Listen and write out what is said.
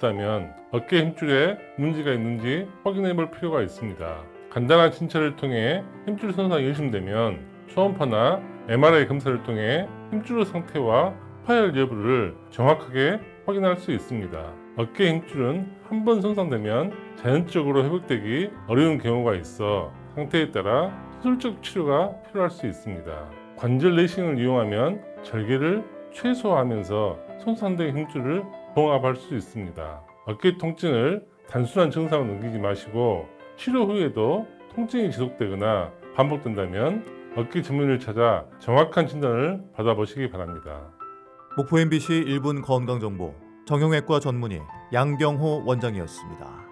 아프다면 어깨 힘줄에 문제가 있는지 확인해 볼 필요가 있습니다. 간단한 진찰을 통해 힘줄 손상이 의심되면 초음파나 MRI 검사를 통해 힘줄 상태와 파열 여부를 정확하게 확인할 수 있습니다. 어깨 힘줄은 한 번 손상되면 자연적으로 회복되기 어려운 경우가 있어 상태에 따라 수술적 치료가 필요할 수 있습니다. 관절 레이싱을 이용하면 절개를 최소화하면서 손상된 힘줄을 봉합할 수 있습니다. 어깨 통증을 단순한 증상으로 넘기지 마시고 치료 후에도 통증이 지속되거나 반복된다면 어깨 전문의를 찾아 정확한 진단을 받아보시기 바랍니다. 목포 MBC 1분 건강정보 정형외과 전문의 양경호 원장이었습니다.